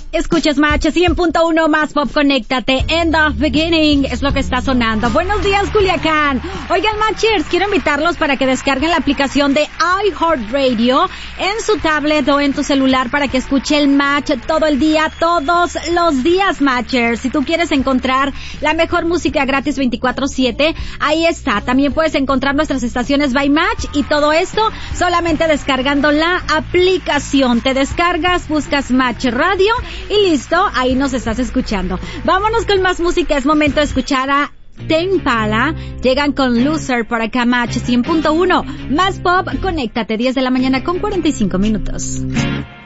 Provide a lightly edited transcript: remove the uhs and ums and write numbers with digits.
Escuchas Match 100.1 más pop, conéctate. End of Beginning es lo que está sonando. Buenos días, Culiacán. Oigan, Matchers, quiero invitarlos para que descarguen la aplicación de iHeartRadio en su tablet o en tu celular para que escuche el Match todo el día, todos los días, Matchers. Si tú quieres encontrar la mejor música gratis 24/7, ahí está. También puedes encontrar nuestras estaciones by Match y todo esto solamente descargando la aplicación. Te descargas, buscas Match Radio y listo, ahí nos estás escuchando. Vámonos con más música, es momento de escuchar a Tame Impala. Llegan con Loser por acá, Match 100.1. Más pop, conéctate, 10 de la mañana con 45 minutos.